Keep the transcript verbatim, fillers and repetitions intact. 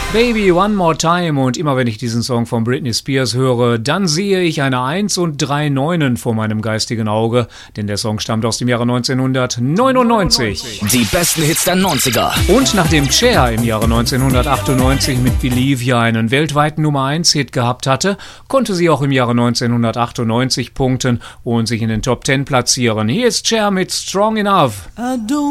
Baby One More Time, und immer wenn ich diesen Song von Britney Spears höre, dann sehe ich eine Eins und drei Neunen vor meinem geistigen Auge, denn der Song stammt aus dem Jahre neunzehnhundertneunundneunzig. Die besten Hits der neunziger. Und nachdem Cher im Jahre neunzehnhundertachtundneunzig mit Believe ja einen weltweiten Nummer eins Hit gehabt hatte, konnte sie auch im Jahre neunzehnhundertachtundneunzig punkten und sich in den Top zehn platzieren. Hier ist Cher mit Strong Enough.